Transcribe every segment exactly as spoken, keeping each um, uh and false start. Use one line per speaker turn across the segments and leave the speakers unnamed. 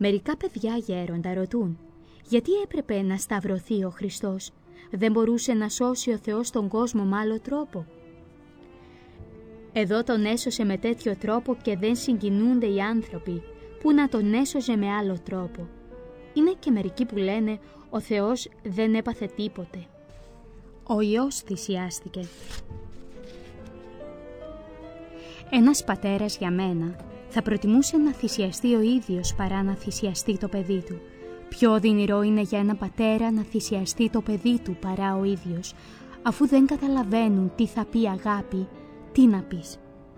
Μερικά παιδιά γέροντα ρωτούν, γιατί έπρεπε να σταυρωθεί ο Χριστός? Δεν μπορούσε να σώσει ο Θεός τον κόσμο με άλλο τρόπο? Εδώ τον έσωσε με τέτοιο τρόπο και δεν συγκινούνται οι άνθρωποι που να τον έσωζε με άλλο τρόπο. Είναι και μερικοί που λένε ο Θεός δεν έπαθε τίποτε. Ο Υιός θυσιάστηκε. Ένας πατέρας για μένα θα προτιμούσε να θυσιαστεί ο ίδιος παρά να θυσιαστεί το παιδί του. Πιο οδυνηρό είναι για ένα πατέρα να θυσιαστεί το παιδί του παρά ο ίδιος, αφού δεν καταλαβαίνουν τι θα πει αγάπη, τι να πεις.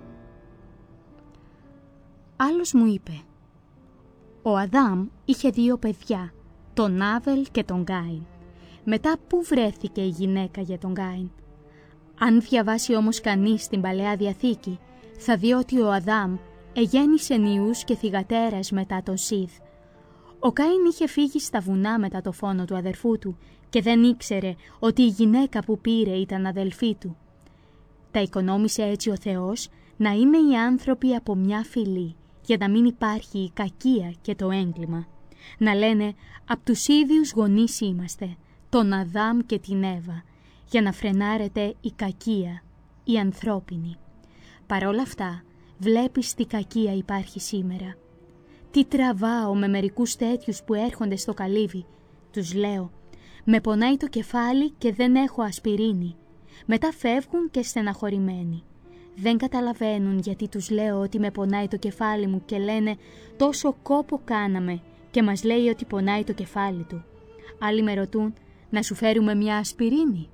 Άλλος μου είπε, ο Αδάμ είχε δύο παιδιά, τον Άβελ και τον Κάιν. Μετά πού βρέθηκε η γυναίκα για τον Κάιν? Αν διαβάσει όμως κανείς την Παλαιά Διαθήκη, θα δει ότι ο Αδάμ εγέννησε ιούς και θυγατέρας μετά τον Σίθ. Ο Κάιν είχε φύγει στα βουνά μετά το φόνο του αδερφού του και δεν ήξερε ότι η γυναίκα που πήρε ήταν αδελφή του. Τα οικονόμησε έτσι ο Θεός να είναι οι άνθρωποι από μια φυλή, για να μην υπάρχει η κακία και το έγκλημα. Να λένε «Απ' τους ίδιους γονείς είμαστε, τον Αδάμ και την Εύα», για να φρενάρεται η κακία, η ανθρώπινη. Παρόλα αυτά, βλέπεις τι κακία υπάρχει σήμερα. Τι τραβάω με μερικούς τέτοιους που έρχονται στο καλύβι. Τους λέω, με πονάει το κεφάλι και δεν έχω ασπιρίνη. Μετά φεύγουν και στεναχωρημένοι. Δεν καταλαβαίνουν γιατί τους λέω ότι με πονάει το κεφάλι μου και λένε τόσο κόπο κάναμε και μας λέει ότι πονάει το κεφάλι του. Άλλοι με ρωτούν, να σου φέρουμε μια ασπιρίνη?